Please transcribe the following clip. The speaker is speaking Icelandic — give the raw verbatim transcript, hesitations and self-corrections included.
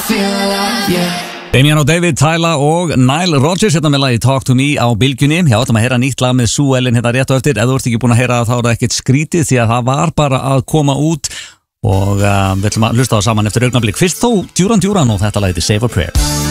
Damian og David, Tyler og Nile Rodgers hérna með lagi Talk to Me á bylgjunni. Já, ætlum að heyra nýtt lag með Sue Ellen hérna rétt á eftir. Ef þú ert ekki búin að heyra það þá er það ekkert skrítið því að það var bara að koma út og uh, við ætlum að hlusta á saman eftir augnablik. Fyrst þó Duran Duran og þetta lagi til Save a Prayer.